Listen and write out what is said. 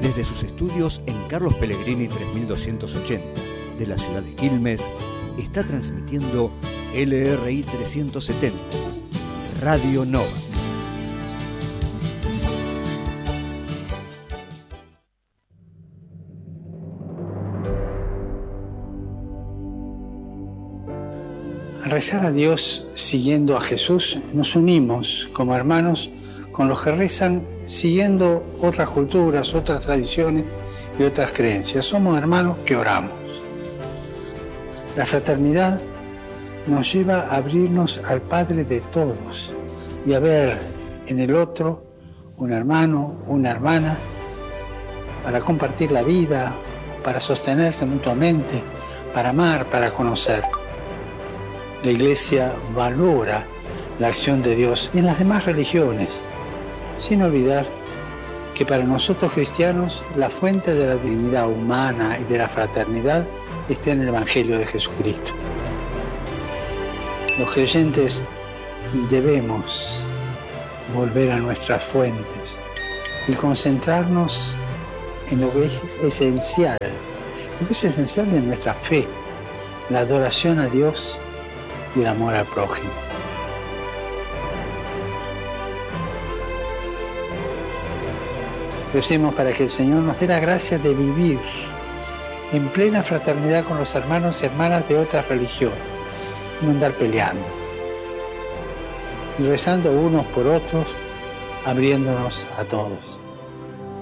Desde sus estudios en Carlos Pellegrini 3280 de la ciudad de Quilmes, está transmitiendo LRI 370, Radio Nova. Al rezar a Dios siguiendo a Jesús, nos unimos como hermanos con los que rezan siguiendo otras culturas, otras tradiciones y otras creencias. Somos hermanos que oramos. La fraternidad nos lleva a abrirnos al Padre de todos y a ver en el otro un hermano, una hermana, para compartir la vida, para sostenerse mutuamente, para amar, para conocer. La Iglesia valora la acción de Dios en las demás religiones, sin olvidar que para nosotros cristianos la fuente de la dignidad humana y de la fraternidad está en el Evangelio de Jesucristo. Los creyentes debemos volver a nuestras fuentes y concentrarnos en lo que es esencial, de nuestra fe, la adoración a Dios y el amor al prójimo. Recemos para que el Señor nos dé la gracia de vivir en plena fraternidad con los hermanos y hermanas de otras religiones, y no andar peleando, y rezando unos por otros, abriéndonos a todos.